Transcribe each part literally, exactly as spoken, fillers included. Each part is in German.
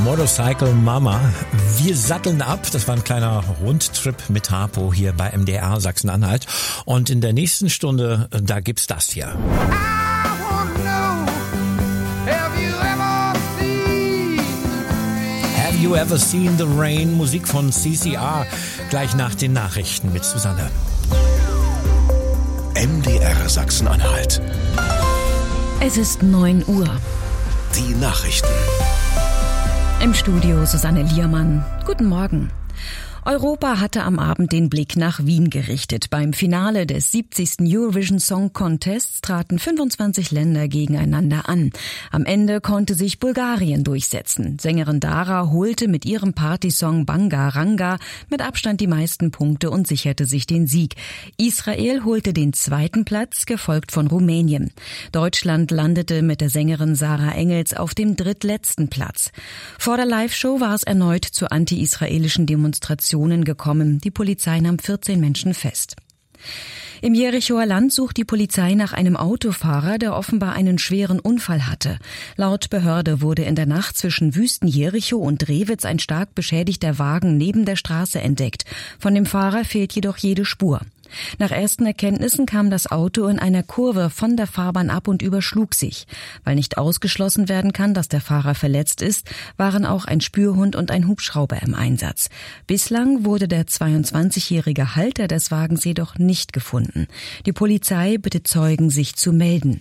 Motorcycle Mama. Wir satteln ab. Das war ein kleiner Rundtrip mit Harpo hier bei M D R Sachsen-Anhalt. Und in der nächsten Stunde, da gibt's das hier. Have you ever seen the rain? Musik von C C R. Gleich nach den Nachrichten mit Susanne. M D R Sachsen-Anhalt. Es ist neun Uhr. Die Nachrichten. Im Studio Susanne Liermann. Guten Morgen. Europa hatte am Abend den Blick nach Wien gerichtet. Beim Finale des siebzigsten Eurovision Song Contests traten fünfundzwanzig Länder gegeneinander an. Am Ende konnte sich Bulgarien durchsetzen. Sängerin Dara holte mit ihrem Partysong Banga Ranga mit Abstand die meisten Punkte und sicherte sich den Sieg. Israel holte den zweiten Platz, gefolgt von Rumänien. Deutschland landete mit der Sängerin Sarah Engels auf dem drittletzten Platz. Vor der Live-Show war es erneut zu anti-israelischen Demonstrationen gekommen. Die Polizei nahm vierzehn Menschen fest. Im Jerichoer Land sucht die Polizei nach einem Autofahrer, der offenbar einen schweren Unfall hatte. Laut Behörde wurde in der Nacht zwischen Wüsten-Jericho und Rewitz ein stark beschädigter Wagen neben der Straße entdeckt. Von dem Fahrer fehlt jedoch jede Spur. Nach ersten Erkenntnissen kam das Auto in einer Kurve von der Fahrbahn ab und überschlug sich. Weil nicht ausgeschlossen werden kann, dass der Fahrer verletzt ist, waren auch ein Spürhund und ein Hubschrauber im Einsatz. Bislang wurde der zweiundzwanzigjährige Halter des Wagens jedoch nicht gefunden. Die Polizei bittet Zeugen, sich zu melden.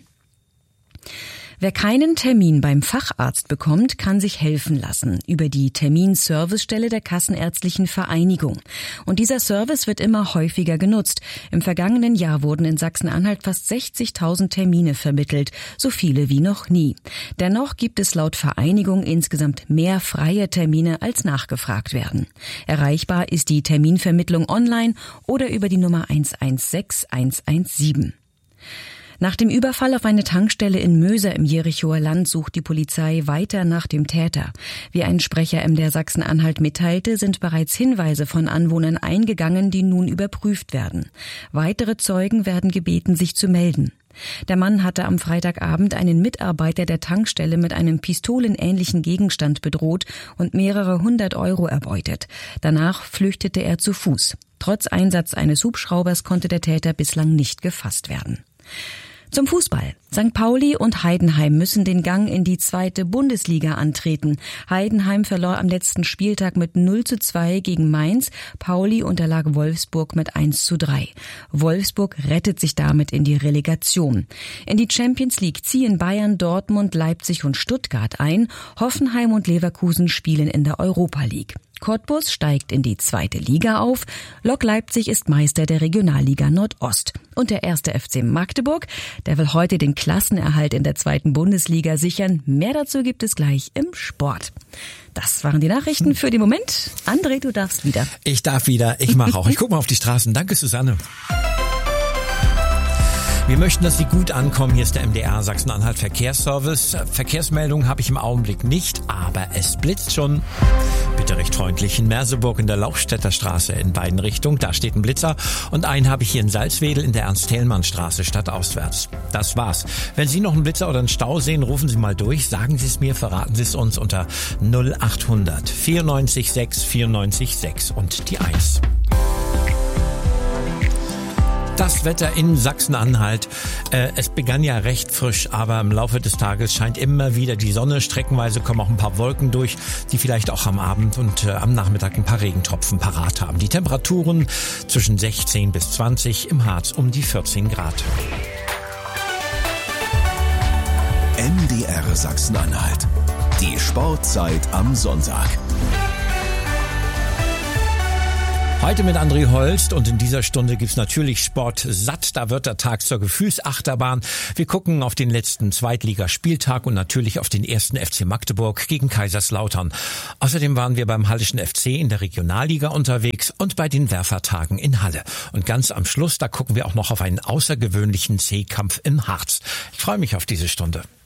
Wer keinen Termin beim Facharzt bekommt, kann sich helfen lassen über die Terminservicestelle der Kassenärztlichen Vereinigung. Und dieser Service wird immer häufiger genutzt. Im vergangenen Jahr wurden in Sachsen-Anhalt fast sechzigtausend Termine vermittelt, so viele wie noch nie. Dennoch gibt es laut Vereinigung insgesamt mehr freie Termine, als nachgefragt werden. Erreichbar ist die Terminvermittlung online oder über die Nummer eins eins sechs eins eins sieben. Nach dem Überfall auf eine Tankstelle in Möser im Jerichoer Land sucht die Polizei weiter nach dem Täter. Wie ein Sprecher M D R Sachsen-Anhalt mitteilte, sind bereits Hinweise von Anwohnern eingegangen, die nun überprüft werden. Weitere Zeugen werden gebeten, sich zu melden. Der Mann hatte am Freitagabend einen Mitarbeiter der Tankstelle mit einem pistolenähnlichen Gegenstand bedroht und mehrere hundert Euro erbeutet. Danach flüchtete er zu Fuß. Trotz Einsatz eines Hubschraubers konnte der Täter bislang nicht gefasst werden. Zum Fußball. Sankt Pauli und Heidenheim müssen den Gang in die zweite Bundesliga antreten. Heidenheim verlor am letzten Spieltag mit null zu zwei gegen Mainz. Pauli unterlag Wolfsburg mit eins zu drei. Wolfsburg rettet sich damit in die Relegation. In die Champions League ziehen Bayern, Dortmund, Leipzig und Stuttgart ein. Hoffenheim und Leverkusen spielen in der Europa League. Cottbus steigt in die zweite Liga auf. Lok Leipzig ist Meister der Regionalliga Nordost. Und der erste F C Magdeburg, der will heute den Klassenerhalt in der zweiten Bundesliga sichern. Mehr dazu gibt es gleich im Sport. Das waren die Nachrichten für den Moment. André, du darfst wieder. Ich darf wieder. Ich mache auch. Ich gucke mal auf die Straßen. Danke, Susanne. Wir möchten, dass Sie gut ankommen. Hier ist der M D R Sachsen-Anhalt Verkehrsservice. Verkehrsmeldung habe ich im Augenblick nicht, aber es blitzt schon. Bitte recht freundlich in Merseburg in der Lauchstädter Straße in beiden Richtungen. Da steht ein Blitzer. Und einen habe ich hier in Salzwedel in der Ernst-Thälmann-Straße stadtauswärts. Das war's. Wenn Sie noch einen Blitzer oder einen Stau sehen, rufen Sie mal durch. Sagen Sie es mir, verraten Sie es uns unter null acht hundert vierundneunzig sechs vierundneunzig sechs und die eins. Das Wetter in Sachsen-Anhalt. Äh, es begann ja recht frisch, aber im Laufe des Tages scheint immer wieder die Sonne. Streckenweise kommen auch ein paar Wolken durch, die vielleicht auch am Abend und äh, am Nachmittag ein paar Regentropfen parat haben. Die Temperaturen zwischen sechzehn bis zwanzig, im Harz um die vierzehn Grad. M D R Sachsen-Anhalt. Die Sportzeit am Sonntag. Heute mit André Holst und in dieser Stunde gibt's natürlich Sport satt. Da wird der Tag zur Gefühlsachterbahn. Wir gucken auf den letzten Zweitligaspieltag und natürlich auf den ersten F C Magdeburg gegen Kaiserslautern. Außerdem waren wir beim Hallischen F C in der Regionalliga unterwegs und bei den Werfertagen in Halle. Und ganz am Schluss, da gucken wir auch noch auf einen außergewöhnlichen C-Kampf im Harz. Ich freue mich auf diese Stunde.